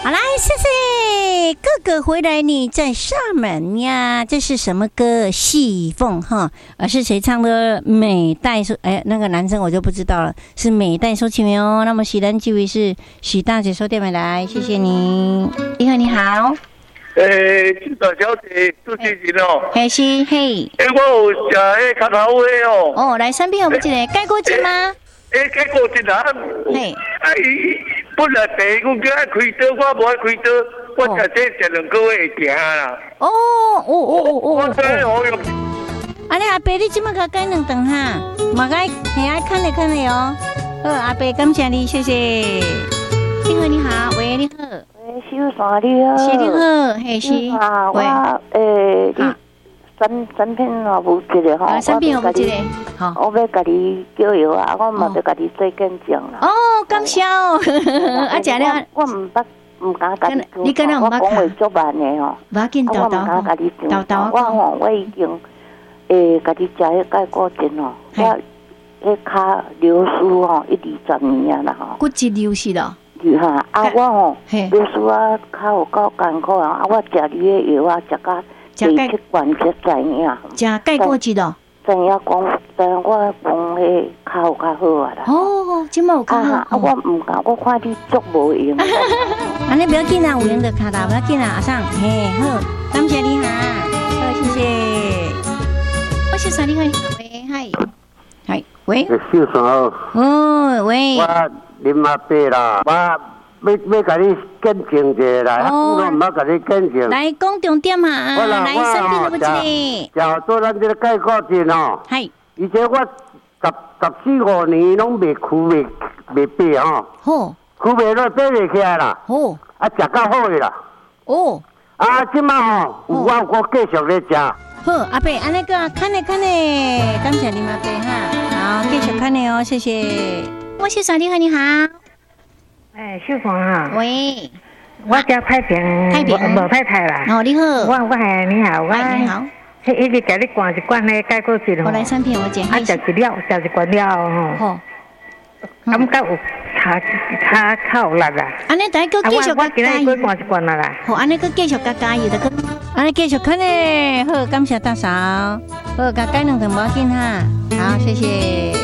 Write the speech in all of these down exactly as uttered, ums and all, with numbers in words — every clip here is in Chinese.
好来，谢谢哥哥回来，你在上门呀？这是什么歌？细缝哈，而是谁唱的？美代说，哎，那个男生我就不知道了，是美代说起名哦。那么许丹这位是许大姐说电话来，谢谢你。你好，你好。 诶，金大小姐，主持人哦。 嘿是嘿。 诶，我有食迄卡头的哦。 哦，来三片有不记得盖过节吗？ 诶，盖过节啊。嘿。哎，本来第一我叫爱开刀，我无爱开刀，我食这食两个月会行啦。 哦哦哦哦哦。 我真好用。 啊，你阿伯你即马甲改两顿哈，嘛该嘿爱看咧看咧哦。好，阿伯感谢你，谢谢。你好，你好，喂，你好。 喂，小三你好。 是你好，嘿是。 啊，我诶，你三三片啊无一个吼。啊， 三片无一个。好。 我要甲你叫药啊，我嘛要甲你做见证啦。 哦，感谢哦。啊，食了。 我唔捌，唔敢甲你讲。 你敢若唔捌？ 我讲话足慢的吼。 无要紧，豆豆。 我唔敢甲你讲。 豆豆。 我吼，我已经诶，甲你食迄钙固醇吼，我迄骹流失吼一二十年啊啦吼。 骨质流失咯。 哈，啊我吼，流失啊，骹有够艰苦啊！啊，我食你的药啊，食甲第七罐才知影。 食钙固质咯。 知影讲，知影我讲迄骹有较好啊啦。 哦，即摆有较好。 啊，我唔敢，我看你足无用。 安尼不要紧啦，有用就卡打，不要紧啦，阿桑，嘿，好，感谢你哈，好，谢谢。我是啥？你好，你好，喂，嗨，嗨，喂。 小三好。 哦，喂。 我林阿伯啦，我要要甲你见证一下啦，我唔捌甲你见证。 来讲重点嘛，啊，来身边都不知哩。 就做咱这个钙固醇哦。 系。 而且我十十四五年拢未哭未未病吼。 好。 哭未落爬袂起来啦。 好。 啊，食到好个啦。 哦。 啊，即摆吼，有我我继续咧食。 好，阿伯，安尼个看咧看咧，感谢林阿伯哈，好，继续看咧哦，谢谢。我是啥？你好，你好。 哎，秀芳啊。 喂。 我叫太平， 太平， 无太太啦。 哦，你好。 我我系你好，我你好。 迄一直甲你灌一罐咧钙固醇。 我来三片，我捡。 啊，食一了，食一罐了吼。 好。 感觉有差差较有力啦。 安尼大家继续我今日过灌一罐啦啦。 好，安尼个继续加加油的个，安尼继续看咧。好，感谢大嫂。好，加改两顿无要紧哈。好，谢谢。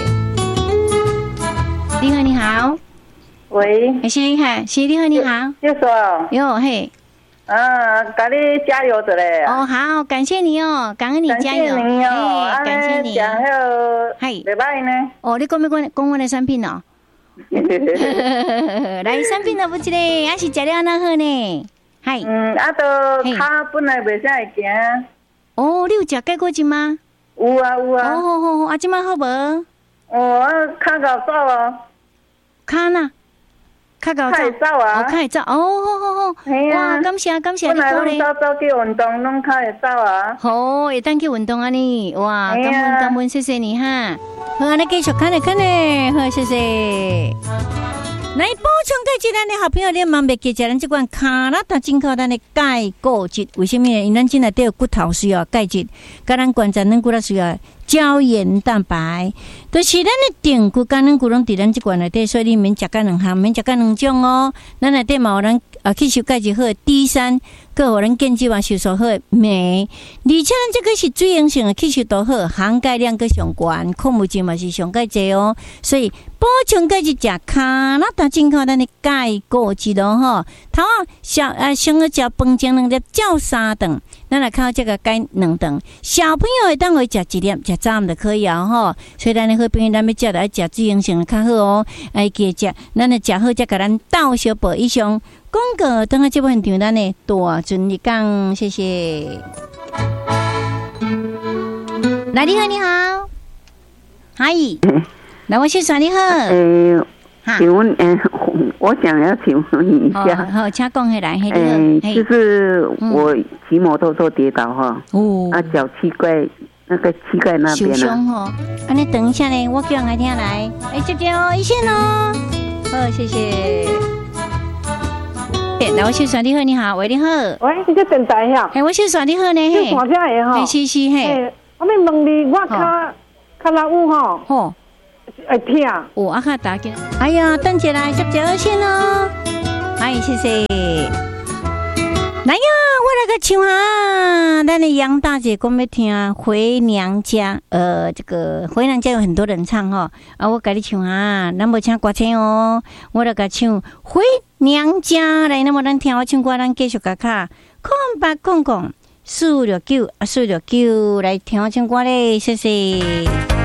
你好，你好。 喂， 是你好，是你好，你好。 就说。 哟嘿。 啊，给你加油的嘞。 哦，好，感谢你哦，感恩你加油。 感谢你哦， 感谢你。 然后， 系， 礼拜呢？ 哦，你讲咩讲？讲我的产品哦。来，产品都不知嘞，还是食了那好呢？系。 嗯，啊，都他本来袂啥会行。 哦，你有食钙固醇吗？ 有啊，有啊。 哦，好好好，啊，今麦好无？ 哦，啊，较搞走啊。 卡呐？较搞走啊！ 哦，较会走哦，好好好，哇，感谢感谢你鼓励。 本来拢早早去运动，拢较会走啊。 好，会当去运动啊你，哇，感恩感恩，谢谢你哈。好，安尼继续看咧看咧，好，谢谢。来补充钙质，咱的好朋友，你万别记食咱这款卡拉达进口咱的钙固质，为什么呢？因咱今内底有骨头需要钙质，甲咱关节软骨头需要胶原蛋白，都、就是咱的定骨甲软骨拢伫咱这款内底，所以你免食甲两项，免食甲两种哦。咱内底嘛有咱啊吸收钙质好 D 三，佮有咱健肌嘛吸收好镁，而且咱这个是水溶性的吸收度好，含钙量佮上悬，矿物质嘛是上钙济哦，所以补充钙质食卡拉达进口咱的钙固质咯吼。头啊小啊先去食饭前两粒，照三顿，咱来靠这个钙两顿。小朋友会当会食一粒，食早暗就可以啊吼。所以咱的好朋友，咱要食来食水溶性的较好哦。哎，记食，咱来食好，才甲咱倒小补以上。广告等下这部分场，咱的大顺利讲，谢谢。来，你好，你好，嗨，来，我是算你好。 诶，请问，嗯，我想要请问一下， 好，请讲起来， 诶，就是我骑摩托车跌倒哈，哦，啊，脚膝盖那个膝盖那边受伤哈，安尼等一下呢，我叫人来听来，哎，接电哦，一线哦，好，谢谢。来，我是算你好，你好，喂，你好， 喂，你这电台呀？ 哎，我是算你好呢， 嘿，看啥的哈？ 是是嘿， 我咪问你，我卡卡拉乌哈？吼，会痛。 哦，啊卡打紧。哎呀，等起来，接接先哦。哎，谢谢。 来呀，我来个唱啊！咱的杨大姐讲要听《回娘家》，呃，这个《回娘家》有很多人唱哈，啊，我给你唱啊，咱无唱歌词哦，我来个唱《回娘家》来，那么咱听我唱歌，咱继续甲卡空白空空四六九啊，四六九来听我唱歌嘞，谢谢。